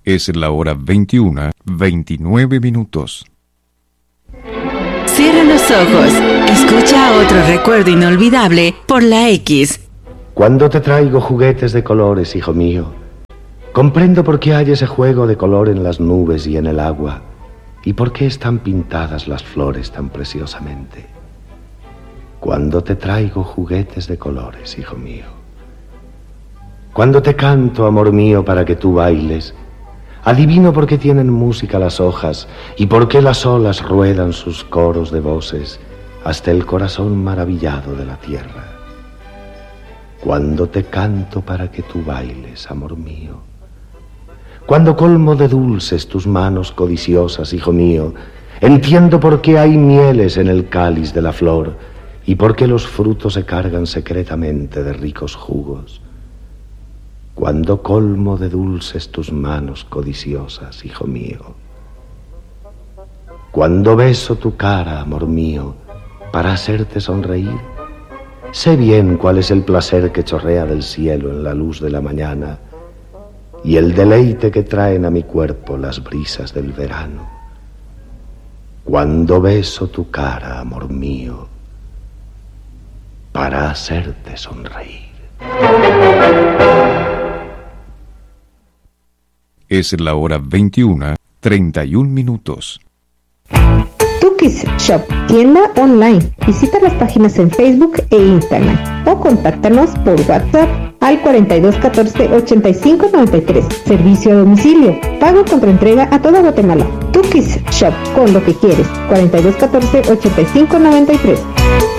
Es la hora 21:29. Cierra los ojos. Escucha otro recuerdo inolvidable por la X. Cuando te traigo juguetes de colores, hijo mío, comprendo por qué hay ese juego de color en las nubes y en el agua, y por qué están pintadas las flores tan preciosamente. Cuando te traigo juguetes de colores, hijo mío. Cuando te canto, amor mío, para que tú bailes, adivino por qué tienen música las hojas y por qué las olas ruedan sus coros de voces hasta el corazón maravillado de la tierra. Cuando te canto para que tú bailes, amor mío. Cuando colmo de dulces tus manos codiciosas, hijo mío, entiendo por qué hay mieles en el cáliz de la flor y por qué los frutos se cargan secretamente de ricos jugos. Cuando colmo de dulces tus manos codiciosas, hijo mío. Cuando beso tu cara, amor mío, para hacerte sonreír, sé bien cuál es el placer que chorrea del cielo en la luz de la mañana y el deleite que traen a mi cuerpo las brisas del verano. Cuando beso tu cara, amor mío, para hacerte sonreír. Es la hora 21:31. Tukis Shop, tienda online. Visita las páginas en Facebook e Instagram o contáctanos por WhatsApp al 4214-8593. Servicio a domicilio. Pago contra entrega a toda Guatemala. Tukis Shop, con lo que quieres. 4214-8593.